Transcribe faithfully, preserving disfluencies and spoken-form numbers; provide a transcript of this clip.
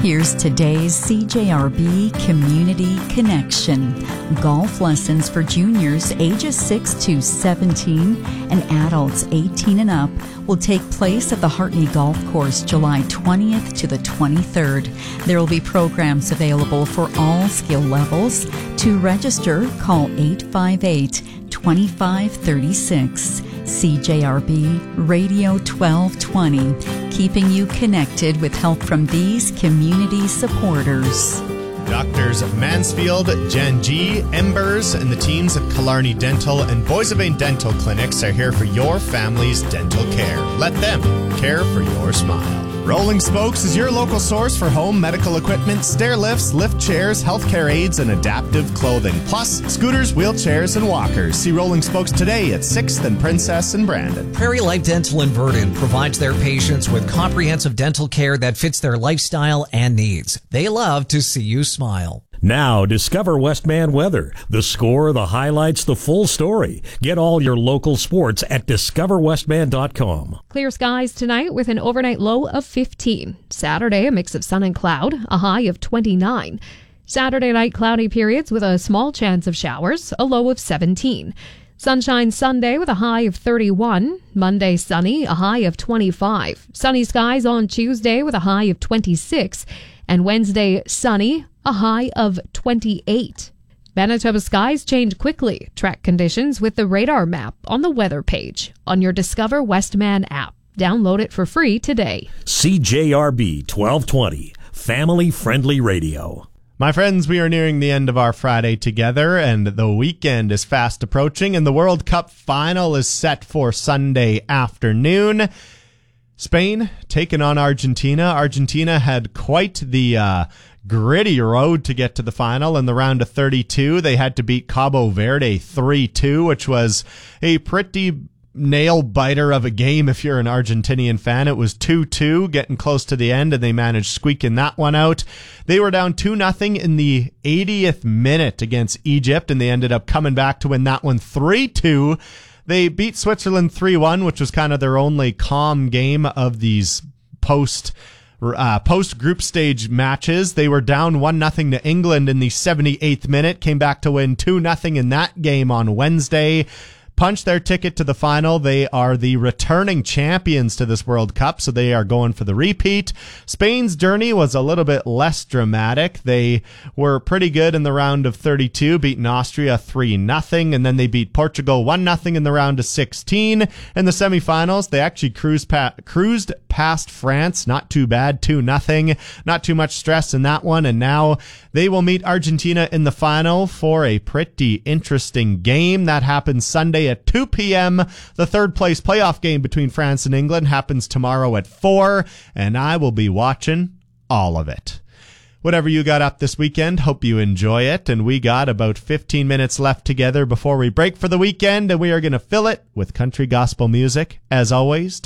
Here's today's C J R B Community Connection. Golf lessons for juniors ages six to seventeen and adults eighteen and up will take place at the Hartney Golf Course July twentieth to the twenty-third. There will be programs available for all skill levels. To register, call eight five eight, two five three six. C J R B Radio twelve twenty, keeping you connected with help from these community supporters. Doctors Mansfield, Jan G, Embers, and the teams at Killarney Dental and Boissevain Dental Clinics are here for your family's dental care. Let them care for your smile. Rolling Spokes is your local source for home medical equipment, stair lifts, lift chairs, healthcare aids, and adaptive clothing. Plus, scooters, wheelchairs, and walkers. See Rolling Spokes today at sixth and Princess and Brandon. Prairie Life Dental in Verdun provides their patients with comprehensive dental care that fits their lifestyle and needs. They love to see you smile. Now, discover Westman weather. The score, the highlights, the full story. Get all your local sports at discover westman dot com. Clear skies tonight with an overnight low of fifteen. Saturday, a mix of sun and cloud, a high of twenty-nine. Saturday night, cloudy periods with a small chance of showers, a low of seventeen. Sunshine Sunday with a high of thirty-one. Monday, sunny, a high of twenty-five. Sunny skies on Tuesday with a high of twenty-six. And Wednesday, sunny, a high of twenty-eight. Manitoba skies change quickly. Track conditions with the radar map on the weather page on your Discover Westman app. Download it for free today. C J R B twelve twenty, family-friendly radio. My friends, we are nearing the end of our Friday together, and the weekend is fast approaching, and the World Cup final is set for Sunday afternoon. Spain taking on Argentina. Argentina had quite the uh, gritty road to get to the final in the round of thirty-two. They had to beat Cabo Verde three two, which was a pretty nail-biter of a game if you're an Argentinian fan. It was two two, getting close to the end, and they managed squeaking that one out. They were down two nothing in the eightieth minute against Egypt, and they ended up coming back to win that one three two. They beat Switzerland three one, which was kind of their only calm game of these post uh, post group stage matches. They were down one nothing to England in the seventy-eighth minute, came back to win two nothing in that game on Wednesday. Punched their ticket to the final. They are the returning champions to this World Cup, so they are going for the repeat. Spain's journey was a little bit less dramatic. They were pretty good in the round of thirty-two, beating Austria three nothing, and then they beat Portugal one nothing in the round of sixteen. In the semifinals, they actually cruised, pa- cruised past France. Not too bad, two nothing. Not too much stress in that one, and now they will meet Argentina in the final for a pretty interesting game. That happens Sunday at two p.m. The third place playoff game between France and England happens tomorrow at four, and I will be watching all of it. Whatever you got up this weekend, hope you enjoy it, and we got about fifteen minutes left together before we break for the weekend, and we are going to fill it with country gospel music. As always,